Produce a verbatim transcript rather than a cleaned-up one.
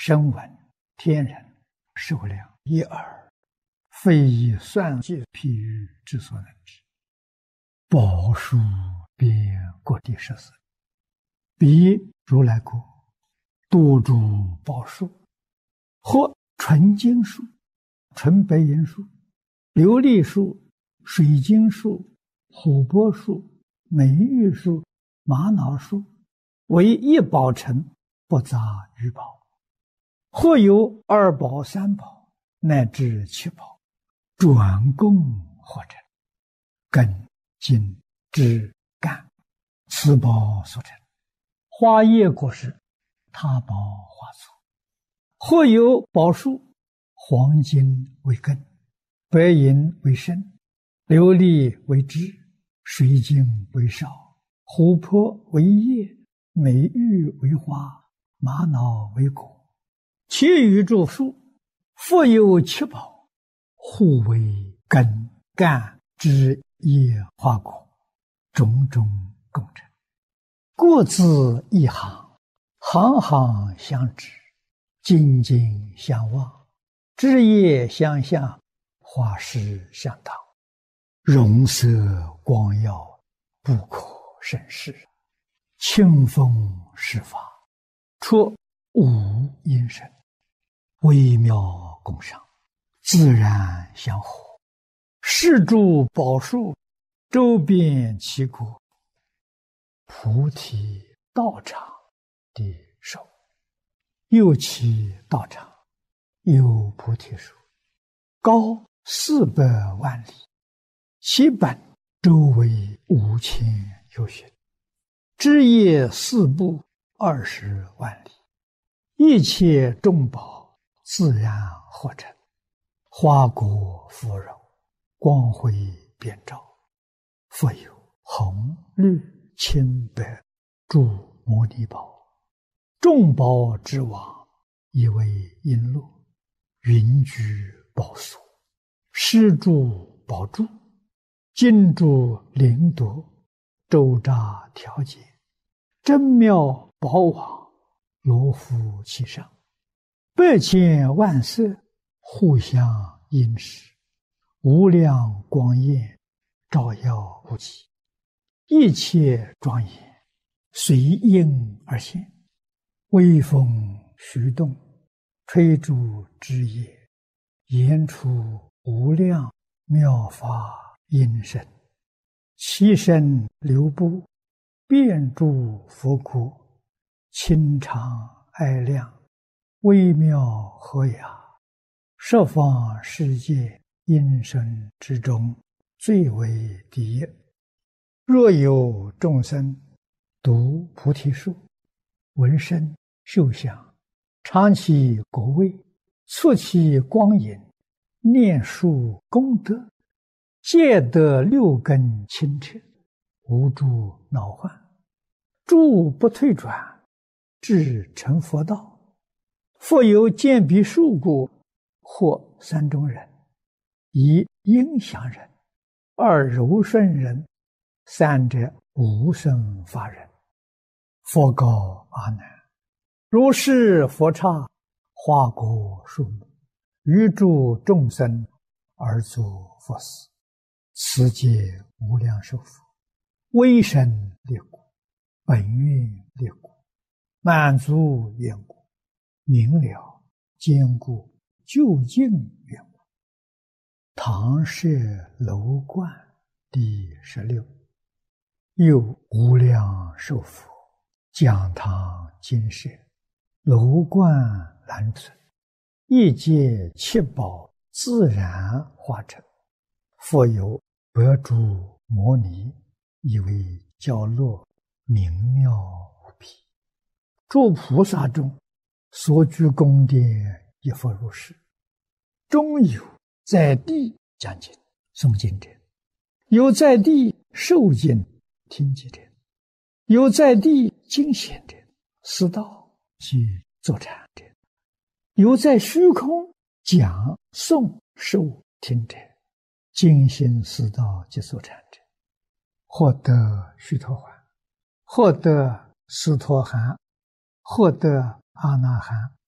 声闻、天人，寿量一二，非以算计譬喻之所能知。宝树遍各地十四，彼如来国，多诸宝树，或纯金树、纯白银树、琉璃树、水晶树、琥珀树、美玉树、玛瑙树，为一宝城，不杂于宝。或有二宝、三宝，乃至七宝，转供或成，根、茎、枝、干，此宝所成。花叶果实，他宝花簇。或有宝树，黄金为根，白银为身，琉璃为枝，水晶为少，琥珀为叶，美玉为花，玛瑙为果。其余诸树，复有七宝，互为根、干、枝、叶、花、果，种种共成，各自一行，行行相指，茎茎相望，枝叶相向，花实相当，容色光耀，不可胜视。清风施法，出无因声，微妙共赏，自然相合。是诸宝树，周遍其国，菩提道场的手，又其道场有菩提树，高四百万里，其本周围五千由旬，枝叶四部二十万里，一切众宝自然合成，花果芙蓉，光辉遍照，复有红、绿、青、白诸摩尼宝，众宝之王，以为璎珞，云居宝所，施诸宝柱，金珠灵夺，周匝调节，真妙宝网，罗浮其上，百千万色，互相映饰，无量光焰，照耀无极，一切庄严，随应而现，微风徐动，吹诸枝叶，言出无量妙法音声，其身流布，遍诸佛国，清常爱亮，微妙和雅，十方世界音声之中，最为第一。若有众生读菩提树，闻声嗅香，尝其果味，触其光影，念树功德，皆得六根清澈，无诸恼患，诸不退转，至成佛道。复有见彼树果，或三种人：一应祥人，二柔顺人，三者无生法人。佛告阿难：如是佛刹，花果树木，于诸众生而作佛事，此皆无量寿佛，威神力果，本愿力果，满足愿果，明了坚固究竟愿果。唐舍楼观第十六。又无量寿佛，讲堂金舍，楼观栏存，一界七宝自然化成，复有百诸摩尼，以为教落，明妙无比。诸菩萨中，所居宫殿亦复如是。中有在地讲经诵经者，有在地受经听经者，有在地经显者，思道及坐禅者，有在虚空讲诵受听者，精心思道及坐禅者，获得须陀洹，获得斯陀含，获得阿那含，